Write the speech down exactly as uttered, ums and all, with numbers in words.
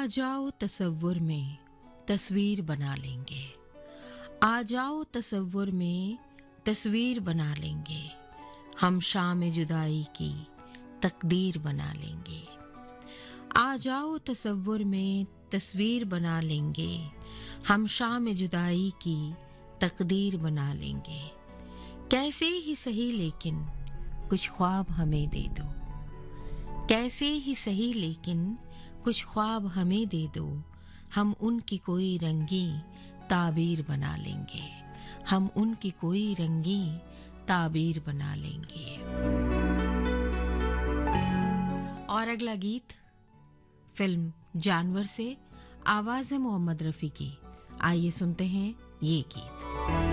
आ जाओ तसव्वुर में तस्वीर बना लेंगे, आ जाओ तसव्वुर में तस्वीर बना लेंगे, हम शाम जुदाई की तकदीर बना लेंगे। आ जाओ तसव्वुर में तस्वीर बना लेंगे, हम शाम जुदाई की तकदीर बना लेंगे। कैसे ही सही लेकिन कुछ ख्वाब हमें दे दो, कैसे ही सही लेकिन कुछ ख्वाब हमें दे दो, हम उनकी कोई रंगी ताबीर बना लेंगे, हम उनकी कोई रंगी ताबीर बना लेंगे। और अगला गीत फिल्म जानवर से, आवाज़ है मोहम्मद रफ़ी की। आइए सुनते हैं ये गीत।